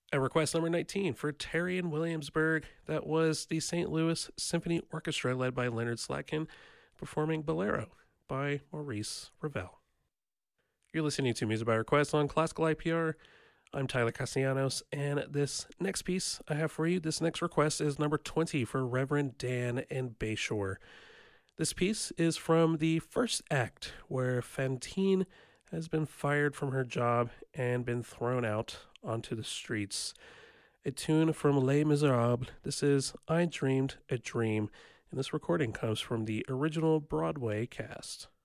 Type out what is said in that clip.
At request number 19 for Terry in Williamsburg, that was the St. Louis Symphony Orchestra led by Leonard Slatkin performing Bolero by Maurice Ravel. You're listening to Music by Request on Classical IPR. I'm Tyler Castellanos, and this next piece I have for you, this next request is number 20 for Reverend Dan in Bayshore. This piece is from the first act, where Fantine has been fired from her job and been thrown out onto the streets. A tune from Les Miserables. This is I Dreamed a Dream, and this recording comes from the original Broadway cast.